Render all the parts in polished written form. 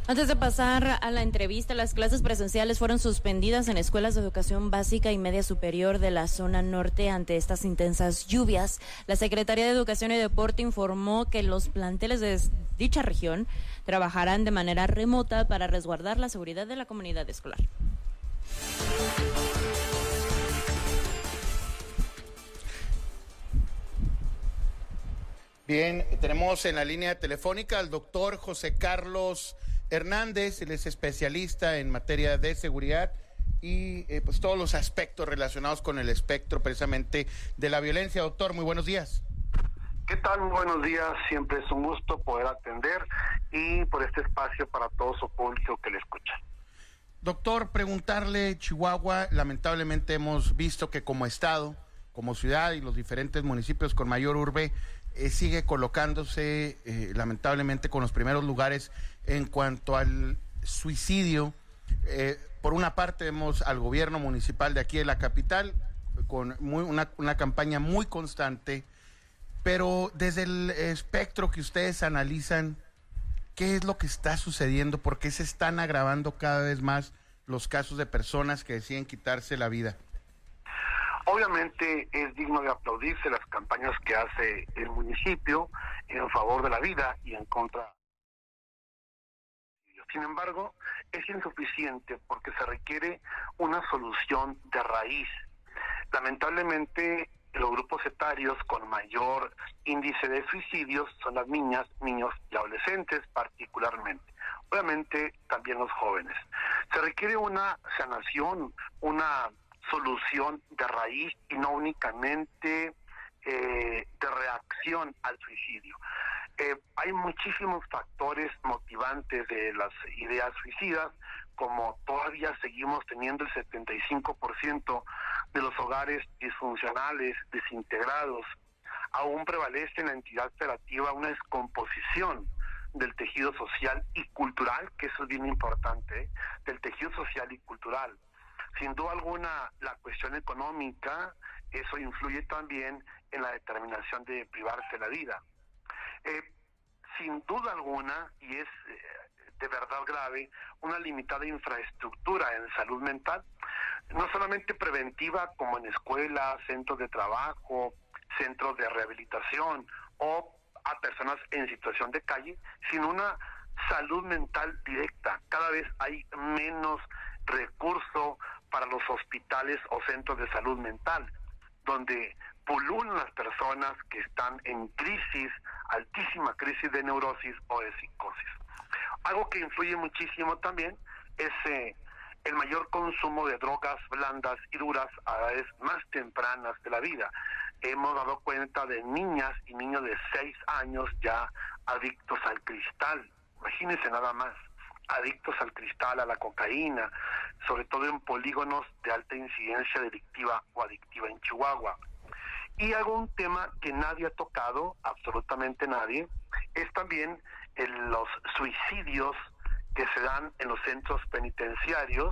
Antes de pasar a la entrevista, las clases presenciales fueron suspendidas en escuelas de educación básica y media superior de la zona norte ante estas intensas lluvias. La Secretaría de Educación y Deporte informó que los planteles de dicha región trabajarán de manera remota para resguardar la seguridad de la comunidad escolar. Bien, tenemos en la línea telefónica al doctor José Carlos Hernández. Él es especialista en materia de seguridad y pues todos los aspectos relacionados con el espectro precisamente de la violencia. Doctor, muy buenos días. ¿Qué tal? Muy buenos días. Siempre es un gusto poder atender y por este espacio para todo su público que le escucha. Doctor, preguntarle, Chihuahua, lamentablemente hemos visto que como estado, como ciudad y los diferentes municipios con mayor urbe, sigue colocándose lamentablemente con los primeros lugares en cuanto al suicidio. Por una parte vemos al gobierno municipal de aquí de la capital con una campaña muy constante, pero desde el espectro que ustedes analizan, ¿qué es lo que está sucediendo? ¿Por qué se están agravando cada vez más los casos de personas que deciden quitarse la vida? Obviamente es digno de aplaudirse las campañas que hace el municipio en favor de la vida y en contra. Sin embargo, es insuficiente porque se requiere una solución de raíz. Lamentablemente, los grupos etarios con mayor índice de suicidios son las niñas, niños y adolescentes particularmente. Obviamente también los jóvenes. Se requiere una sanación, una solución de raíz y no únicamente de reacción al suicidio. Hay muchísimos factores motivantes de las ideas suicidas, como todavía seguimos teniendo el 75% de los hogares disfuncionales, desintegrados, aún prevalece en la entidad federativa una descomposición del tejido social y cultural, que eso es bien importante, del tejido social y cultural. Sin duda alguna, la cuestión económica, eso influye también en la determinación de privarse la vida. Sin duda alguna, y es de verdad grave, una limitada infraestructura en salud mental, no solamente preventiva como en escuelas, centros de trabajo, centros de rehabilitación o a personas en situación de calle, sino una salud mental directa. Cada vez hay menos recurso para los hospitales o centros de salud mental, donde pululan las personas que están en crisis, altísima crisis de neurosis o de psicosis. Algo que influye muchísimo también es el mayor consumo de drogas blandas y duras a edades más tempranas de la vida. Hemos dado cuenta de niñas y niños de 6 años ya adictos al cristal. Imagínense nada más, adictos al cristal, a la cocaína, sobre todo en polígonos de alta incidencia delictiva o adictiva en Chihuahua. Y algún tema que nadie ha tocado, absolutamente nadie, es también los suicidios que se dan en los centros penitenciarios,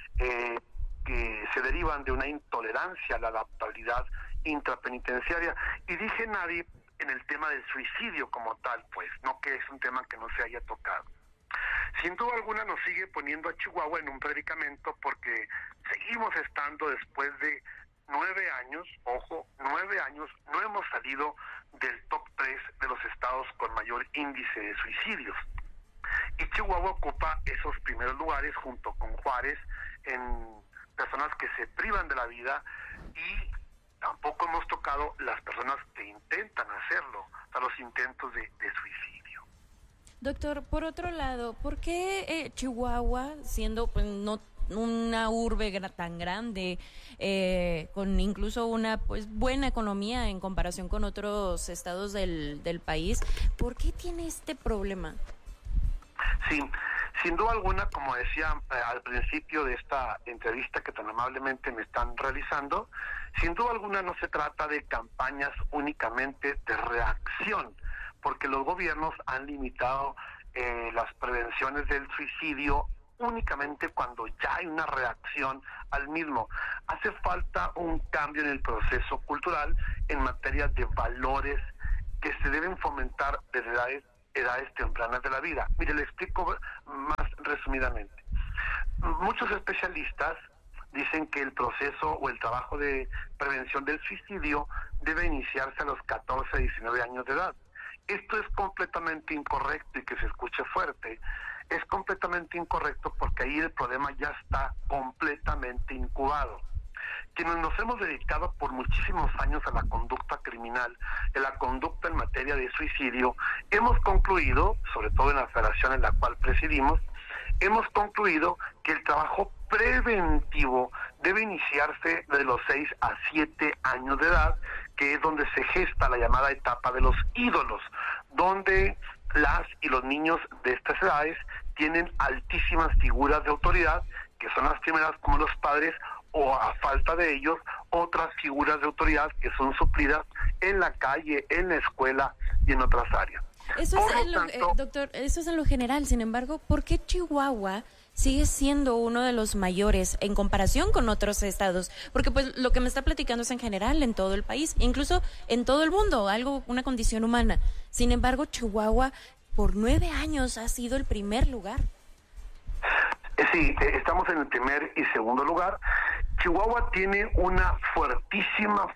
que se derivan de una intolerancia a la adaptabilidad intrapenitenciaria. Y dije nadie en el tema del suicidio como tal, pues, no que es un tema que no se haya tocado. Sin duda alguna nos sigue poniendo a Chihuahua en un predicamento porque seguimos estando después de 9 años, ojo, 9 años, no hemos salido del top 3 de los estados con mayor índice de suicidios. Y Chihuahua ocupa esos primeros lugares junto con Juárez en personas que se privan de la vida, y tampoco hemos tocado las personas que intentan hacerlo, o sea, los intentos de suicidio. Doctor, por otro lado, ¿por qué Chihuahua, siendo pues no una urbe tan grande, con incluso una pues buena economía en comparación con otros estados del país, ¿por qué tiene este problema? Sí, sin duda alguna, como decía al principio de esta entrevista que tan amablemente me están realizando, sin duda alguna no se trata de campañas únicamente de reacción, porque los gobiernos han limitado las prevenciones del suicidio únicamente cuando ya hay una reacción al mismo. Hace falta un cambio en el proceso cultural en materia de valores que se deben fomentar desde edades tempranas de la vida. Mire, le explico más resumidamente. Muchos especialistas dicen que el proceso o el trabajo de prevención del suicidio debe iniciarse a los 14, 19 años de edad. Esto es completamente incorrecto, y que se escuche fuerte. Es completamente incorrecto porque ahí el problema ya está completamente incubado. Quienes nos hemos dedicado por muchísimos años a la conducta criminal, a la conducta en materia de suicidio, hemos concluido, sobre todo en la federación en la cual presidimos, hemos concluido que el trabajo preventivo debe iniciarse de los 6 a 7 años de edad, que es donde se gesta la llamada etapa de los ídolos, donde las y los niños de estas edades tienen altísimas figuras de autoridad, que son las primeras como los padres, o a falta de ellos, otras figuras de autoridad que son suplidas en la calle, en la escuela y en otras áreas. Eso es doctor, eso es en lo general. Sin embargo, ¿por qué Chihuahua sigue siendo uno de los mayores en comparación con otros estados? Porque pues lo que me está platicando es en general en todo el país, incluso en todo el mundo, una condición humana. Sin embargo, Chihuahua por 9 años ha sido el primer lugar. Sí, estamos en el primer y segundo lugar. Chihuahua tiene una fuertísima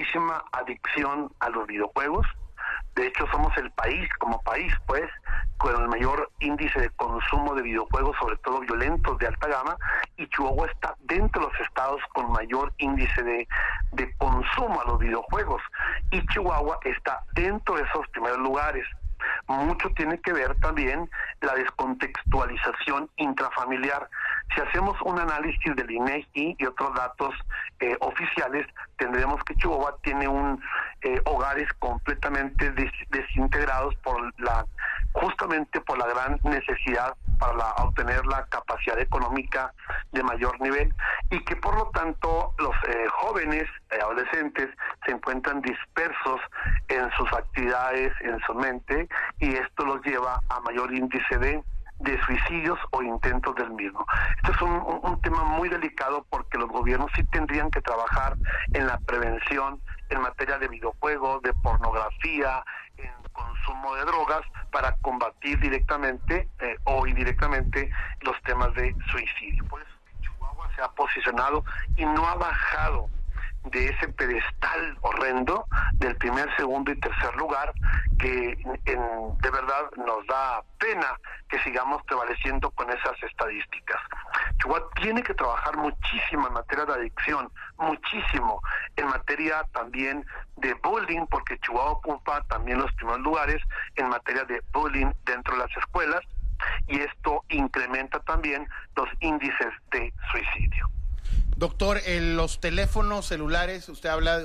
adicción a los videojuegos. De hecho, somos el país, como país, pues, con el mayor índice de consumo de videojuegos, sobre todo violentos de alta gama, y Chihuahua está dentro de los estados con mayor índice de consumo a los videojuegos, y Chihuahua está dentro de esos primeros lugares. Mucho tiene que ver también la descontextualización intrafamiliar. Si hacemos un análisis del INEGI y otros datos oficiales, tendremos que Chihuahua tiene hogares completamente desintegrados justamente por la gran necesidad para obtener la capacidad económica de mayor nivel, y que por lo tanto los jóvenes adolescentes se encuentran dispersos en sus actividades, en su mente, y esto los lleva a mayor índice de suicidios o intentos del mismo. Este es un tema muy delicado, porque los gobiernos sí tendrían que trabajar en la prevención en materia de videojuegos, de pornografía, en consumo de drogas, para combatir directamente o indirectamente los temas de suicidio. Por eso Chihuahua se ha posicionado y no ha bajado de ese pedestal horrendo del primer, segundo y tercer lugar, que de verdad nos da pena que sigamos prevaleciendo con esas estadísticas. Chihuahua tiene que trabajar muchísimo en materia de adicción, muchísimo en materia también de bullying, porque Chihuahua ocupa también los primeros lugares en materia de bullying dentro de las escuelas, y esto incrementa también los índices de suicidio. Doctor, en los teléfonos celulares, usted habla de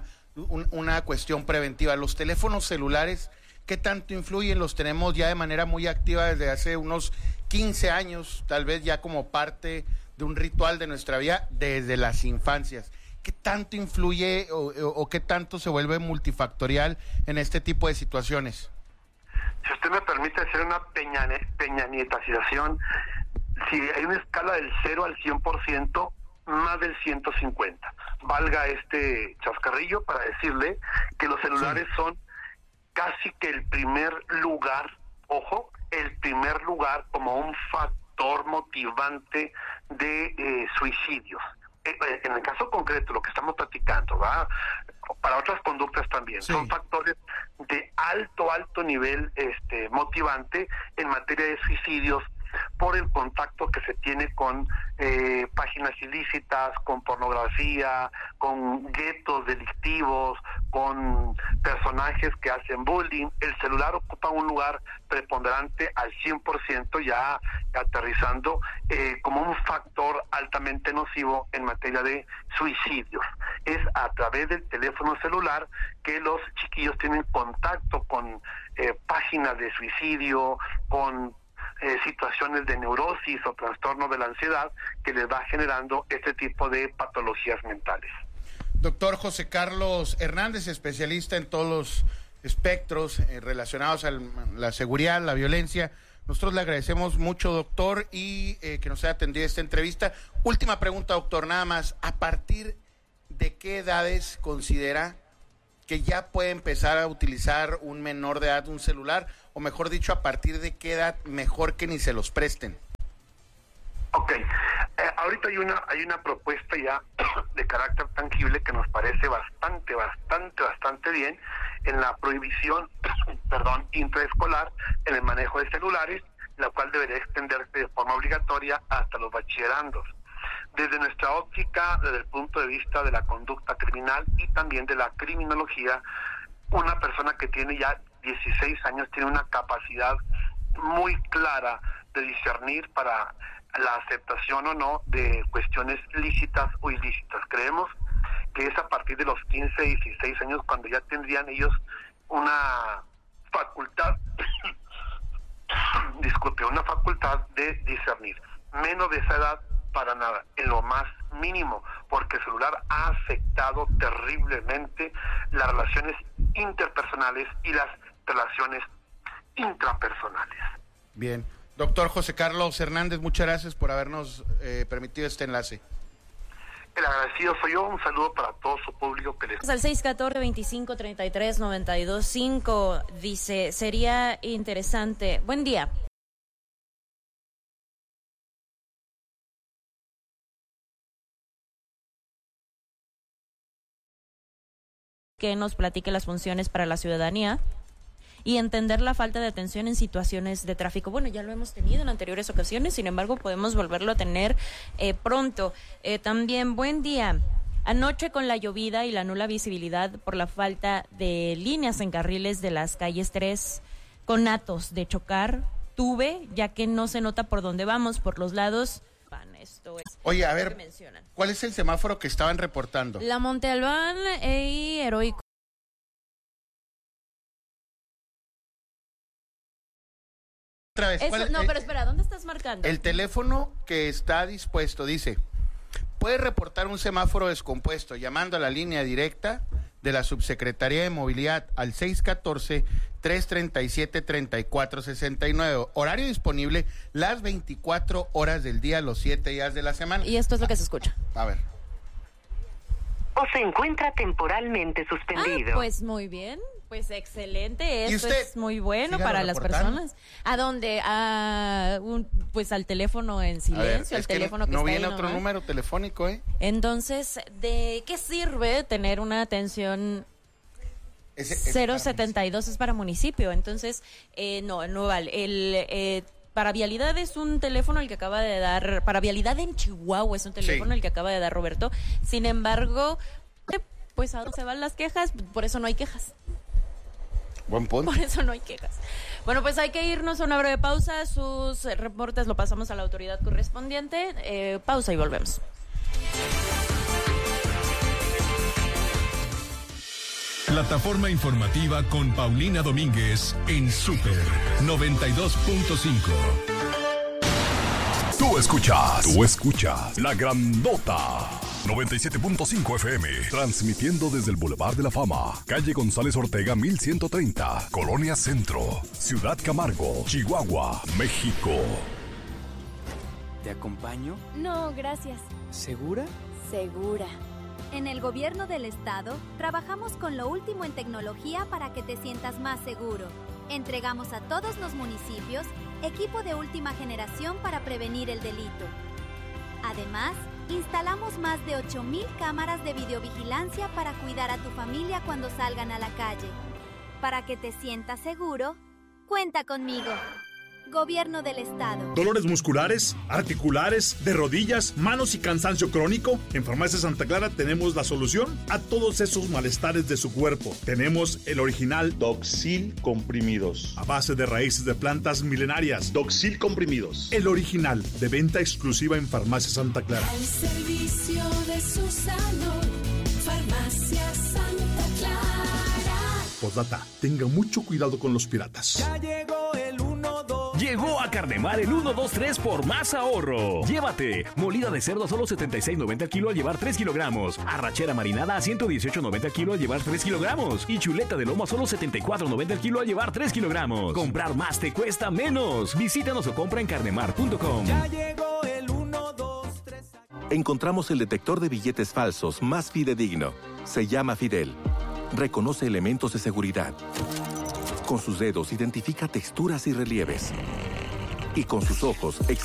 una cuestión preventiva. Los teléfonos celulares, ¿qué tanto influyen? Los tenemos ya de manera muy activa desde hace unos 15 años, tal vez ya como parte de un ritual de nuestra vida desde las infancias. ¿Qué tanto influye o qué tanto se vuelve multifactorial en este tipo de situaciones? Si usted me permite hacer una peñanietación, si hay una escala del 0 al 100%, más del 150. Valga este chascarrillo para decirle que los celulares son casi que el primer lugar, ojo, el primer lugar como un factor motivante de suicidios. En el caso concreto, lo que estamos platicando, ¿verdad? Para otras conductas también, son factores de alto nivel motivante en materia de suicidios, por el contacto que se tiene con páginas ilícitas, con pornografía, con guetos delictivos, con personajes que hacen bullying. El celular ocupa un lugar preponderante al 100%, ya aterrizando como un factor altamente nocivo en materia de suicidios. Es a través del teléfono celular que los chiquillos tienen contacto con páginas de suicidio, con situaciones de neurosis o trastorno de la ansiedad, que les va generando este tipo de patologías mentales. Doctor José Carlos Hernández, especialista en todos los espectros relacionados a la seguridad, la violencia. Nosotros le agradecemos mucho, doctor, y que nos haya atendido esta entrevista. Última pregunta, doctor, nada más. ¿A partir de qué edades considera que ya puede empezar a utilizar un menor de edad un celular? O mejor dicho, ¿a partir de qué edad mejor que ni se los presten? Ahorita hay una propuesta ya de carácter tangible que nos parece bastante bien en la prohibición, intraescolar en el manejo de celulares, la cual debería extenderse de forma obligatoria hasta los bachillerandos. Desde nuestra óptica, desde el punto de vista de la conducta criminal y también de la criminología, una persona que tiene ya 16 años tiene una capacidad muy clara de discernir para la aceptación o no de cuestiones lícitas o ilícitas. Creemos que es a partir de los 15, 16 años cuando ya tendrían ellos una facultad, una facultad de discernir. Menos de esa edad, para nada, en lo más mínimo, porque el celular ha afectado terriblemente las relaciones interpersonales y las relaciones intrapersonales. Bien. Doctor José Carlos Hernández, muchas gracias por habernos permitido este enlace. El agradecido soy yo. Un saludo para todo su público que les... Al 614-2533-925 dice, sería interesante. Buen día. Que nos platique las funciones para la ciudadanía y entender la falta de atención en situaciones de tráfico. Bueno, ya lo hemos tenido en anteriores ocasiones, sin embargo, podemos volverlo a tener pronto. También, buen día. Anoche, con la llovida y la nula visibilidad por la falta de líneas en carriles de las calles 3, conatos de chocar, tuve, ya que no se nota por dónde vamos, por los lados. Esto es. Oye, a ver, ¿cuál es el semáforo que estaban reportando? La Monte Albán y Heroico. Otra vez, pero espera, ¿dónde estás marcando? El teléfono que está dispuesto dice, puede reportar un semáforo descompuesto llamando a la línea directa de la Subsecretaría de Movilidad al 614-337-3469. Horario disponible las 24 horas del día, los 7 días de la semana. Y esto es lo que se escucha. A ver. O se encuentra temporalmente suspendido. Pues muy bien, pues excelente. Eso es muy bueno para las reportando. personas. ¿A dónde? Pues al teléfono en silencio, al teléfono que no está viene ahí otro nomás. número telefónico, Entonces, ¿de qué sirve tener una atención? 072 es para municipio, entonces no vale. Para vialidad es un teléfono el que acaba de dar, para vialidad en Chihuahua es un teléfono el que acaba de dar Roberto. Sin embargo, pues a dónde se van las quejas, por eso no hay quejas. Buen punto. Por eso no hay quejas. Bueno, pues hay que irnos a una breve pausa. Sus reportes lo pasamos a la autoridad correspondiente. Pausa y volvemos. Plataforma informativa con Paulina Domínguez en Super 92.5. Tú escuchas La Grandota 97.5 FM, transmitiendo desde el Boulevard de la Fama, calle González Ortega 1130, Colonia Centro, Ciudad Camargo, Chihuahua, México. ¿Te acompaño? No, gracias. ¿Segura? Segura. En el gobierno del estado, trabajamos con lo último en tecnología para que te sientas más seguro. Entregamos a todos los municipios equipo de última generación para prevenir el delito. Además, instalamos más de 8,000 cámaras de videovigilancia para cuidar a tu familia cuando salgan a la calle. Para que te sientas seguro, cuenta conmigo. Gobierno del Estado. ¿Dolores musculares, articulares, de rodillas, manos y cansancio crónico? En Farmacia Santa Clara tenemos la solución a todos esos malestares de su cuerpo. Tenemos el original Doxil Comprimidos, a base de raíces de plantas milenarias. Doxil Comprimidos, el original, de venta exclusiva en Farmacia Santa Clara. Al servicio de su salud, Farmacia Santa Clara. Postdata, tenga mucho cuidado con los piratas. Ya llegó el 1-2. Llegó a Carnemar el 1-2-3 por más ahorro. Llévate molida de cerdo a solo $76.90 el kilo al llevar 3 kilogramos. Arrachera marinada a $118.90 el kilo al llevar 3 kilogramos. Y chuleta de lomo a solo $74.90 el kilo al llevar 3 kilogramos. Comprar más te cuesta menos. Visítanos o compra en carnemar.com. Ya llegó el 1-2-3. Encontramos el detector de billetes falsos más fidedigno. Se llama Fidel. Reconoce elementos de seguridad. Con sus dedos identifica texturas y relieves. Y con sus ojos